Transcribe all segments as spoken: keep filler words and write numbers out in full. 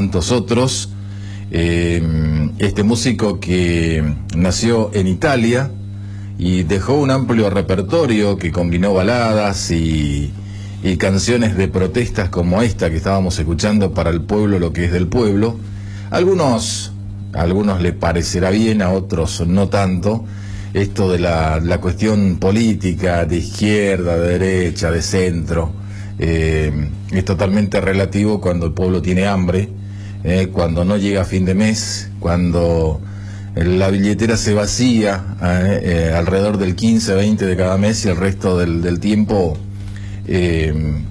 tantos otros. Eh, este músico que nació en Italia y dejó un amplio repertorio que combinó baladas y, y canciones de protestas como esta que estábamos escuchando, para el pueblo lo que es del pueblo. Algunos, a algunos le parecerá bien, a otros no tanto. Esto de la, la cuestión política, de izquierda, de derecha, de centro, eh, es totalmente relativo cuando el pueblo tiene hambre, eh, cuando no llega a fin de mes, cuando la billetera se vacía eh, eh, alrededor del quince, veinte de cada mes, y el resto del, del tiempo eh,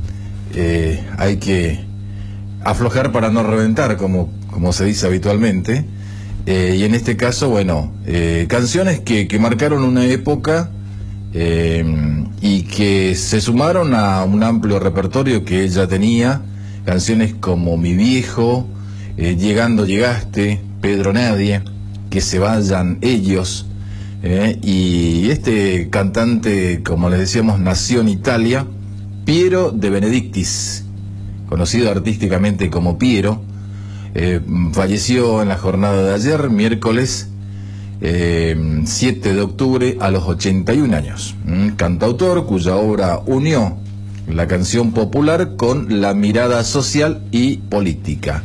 eh, hay que aflojar para no reventar, como, como se dice habitualmente. Eh, y en este caso, bueno, eh, canciones que, que marcaron una época eh, y que se sumaron a un amplio repertorio que ella tenía, canciones como Mi Viejo, eh, Llegando Llegaste, Pedro Nadie, Que se vayan ellos, eh, y este cantante, como les decíamos, nació en Italia, Piero de Benedictis, conocido artísticamente como Piero. Eh, falleció en la jornada de ayer, miércoles eh, siete de octubre, a los ochenta y un años. Un cantautor cuya obra unió la canción popular con la mirada social y política.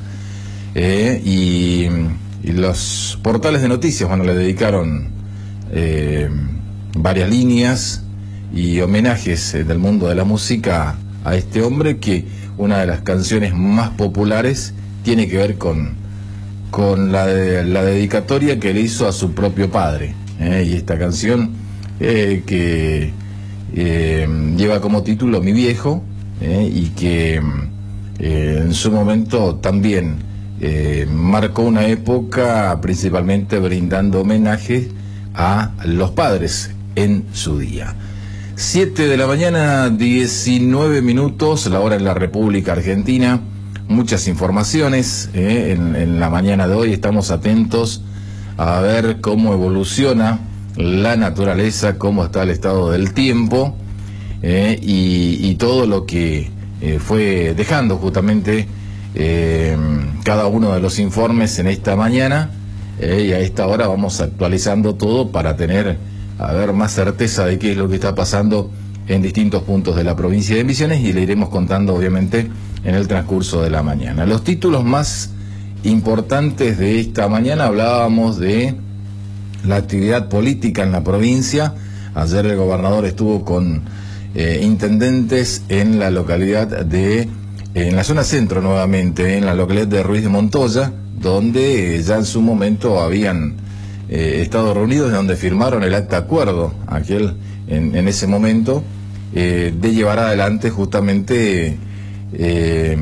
Eh, y, y los portales de noticias, bueno, le dedicaron eh, varias líneas y homenajes eh, del mundo de la música a este hombre, que una de las canciones más populares tiene que ver con, con la, de, la dedicatoria que le hizo a su propio padre, ¿eh? Y esta canción eh, que eh, lleva como título Mi Viejo, ¿eh? Y que eh, en su momento también eh, marcó una época, principalmente brindando homenaje a los padres en su día. siete de la mañana, diecinueve minutos, la hora en la República Argentina. Muchas informaciones eh, en, en la mañana de hoy. Estamos atentos a ver cómo evoluciona la naturaleza, cómo está el estado del tiempo, eh, y, y todo lo que eh, fue dejando justamente eh, cada uno de los informes en esta mañana, eh, y a esta hora vamos actualizando todo para tener, a ver, más certeza de qué es lo que está pasando en distintos puntos de la provincia de Misiones, y le iremos contando obviamente en el transcurso de la mañana. Los títulos más importantes de esta mañana: hablábamos de la actividad política en la provincia. Ayer el gobernador estuvo con eh, intendentes en la localidad de, en la zona centro nuevamente, en la localidad de Ruiz de Montoya, donde eh, ya en su momento habían eh, estado reunidos, donde firmaron el acta de acuerdo, aquel en, en ese momento, eh, de llevar adelante justamente Eh,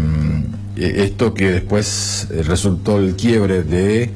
esto que después resultó el quiebre de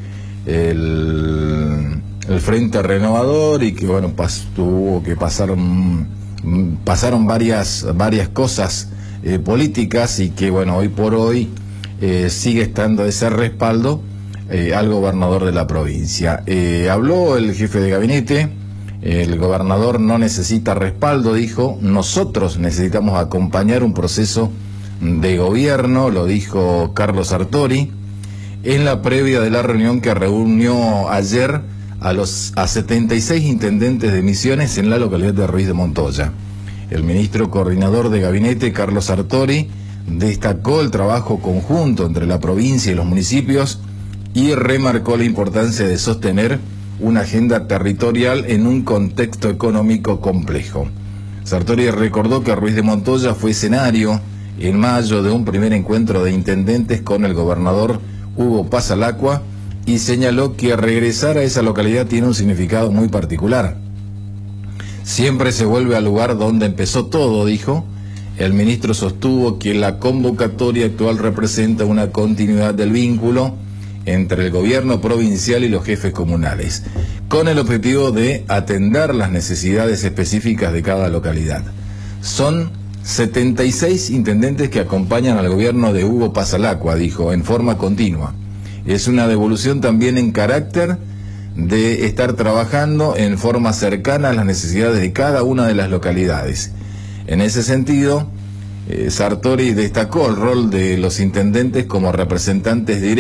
el, el Frente Renovador, y que bueno, pas, tuvo que pasaron pasaron varias varias cosas eh, políticas, y que bueno, hoy por hoy eh, sigue estando ese respaldo eh, al gobernador de la provincia. Eh, habló el jefe de gabinete. El gobernador no necesita respaldo, dijo. Nosotros necesitamos acompañar un proceso de gobierno, lo dijo Carlos Sartori en la previa de la reunión que reunió ayer a los a setenta y seis intendentes de Misiones en la localidad de Ruiz de Montoya. El ministro coordinador de gabinete, Carlos Sartori, destacó el trabajo conjunto entre la provincia y los municipios y remarcó la importancia de sostener una agenda territorial en un contexto económico complejo. Sartori recordó que Ruiz de Montoya fue escenario en mayo de un primer encuentro de intendentes con el gobernador Hugo Pasalacqua, y señaló que regresar a esa localidad tiene un significado muy particular. Siempre se vuelve al lugar donde empezó todo, dijo. El ministro sostuvo que la convocatoria actual representa una continuidad del vínculo entre el gobierno provincial y los jefes comunales, con el objetivo de atender las necesidades específicas de cada localidad. Son setenta y seis intendentes que acompañan al gobierno de Hugo Pasalacqua, dijo, en forma continua. Es una devolución también en carácter de estar trabajando en forma cercana a las necesidades de cada una de las localidades. En ese sentido, eh, Sartori destacó el rol de los intendentes como representantes directos